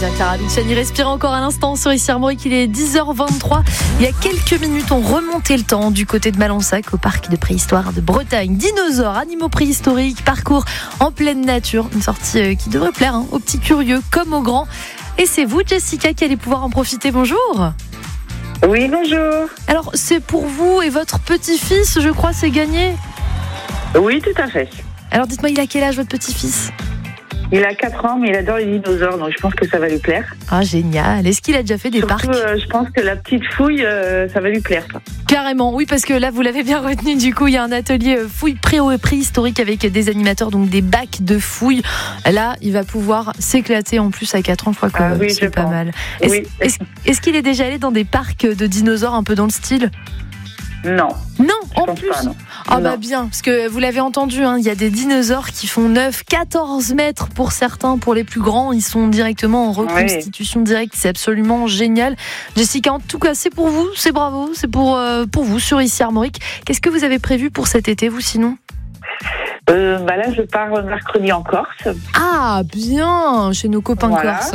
Clara Luciani respire encore un instant sur ici Armorique, il est 10h23. Il y a quelques minutes, on remontait le temps du côté de Malensac au parc de préhistoire de Bretagne. Dinosaures, animaux préhistoriques, parcours en pleine nature. Une sortie qui devrait plaire aux petits curieux comme aux grands. Et c'est vous, Jessica, qui allez pouvoir en profiter. Bonjour. Oui, bonjour. Alors, c'est pour vous et votre petit-fils, je crois, c'est gagné. Oui, tout à fait. Alors, dites-moi, il a quel âge, votre petit-fils ? Il a 4 ans, mais il adore les dinosaures, donc je pense que ça va lui plaire. Ah, génial. Est-ce qu'il a déjà fait des Surtout, parcs ? je pense que la petite fouille, ça va lui plaire. Ça. Carrément, oui, parce que là, vous l'avez bien retenu, du coup, il y a un atelier fouille préhistorique avec des animateurs, donc des bacs de fouilles. Là, il va pouvoir s'éclater en plus à 4 ans, je crois que oui, c'est pas mal. Est-ce qu'il est déjà allé dans des parcs de dinosaures un peu dans le style ? Non. Non, je en pense plus. pas, non. Ah non. bah bien, parce que vous l'avez entendu, il y a des dinosaures qui font 9, 14 mètres pour certains, pour les plus grands, ils sont directement en reconstitution directe, c'est absolument génial. Jessica, en tout cas, c'est pour vous, c'est bravo, c'est pour vous sur ici Armorique. Qu'est-ce que vous avez prévu pour cet été, vous, sinon ? Là, je pars mercredi en Corse. Ah, bien, chez nos copains corses.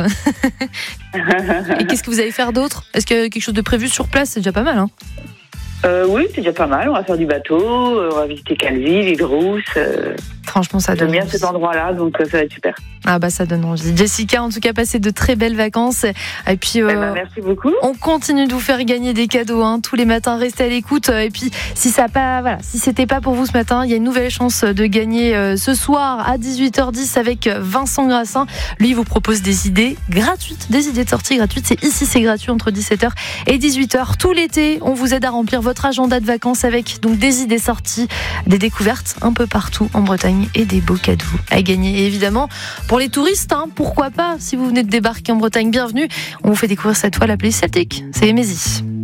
Et qu'est-ce que vous allez faire d'autre ? Est-ce qu'il y a quelque chose de prévu sur place ? C'est déjà pas mal, Oui, c'est déjà pas mal. On va faire du bateau, on va visiter Calvi, l'île Rousse. Franchement, ça donne J'aime bien envie. cet endroit-là, donc ça va être super. Ah bah ça donne envie. Jessica, en tout cas, passez de très belles vacances. Et puis, merci beaucoup. on continue de vous faire gagner des cadeaux tous les matins. Restez à l'écoute. Et puis, si c'était pas pour vous ce matin, il y a une nouvelle chance de gagner ce soir à 18h10 avec Vincent Grassin. Lui, il vous propose des idées gratuites, des idées de sortie gratuites. C'est ici, c'est gratuit entre 17h et 18h. Tout l'été, on vous aide à remplir votre agenda de vacances avec donc des idées sorties, des découvertes un peu partout en Bretagne et des beaux cadeaux à gagner. Et évidemment, pour les touristes, pourquoi pas, si vous venez de débarquer en Bretagne, bienvenue. On vous fait découvrir cette fois la playlist celtique. C'est Mézi.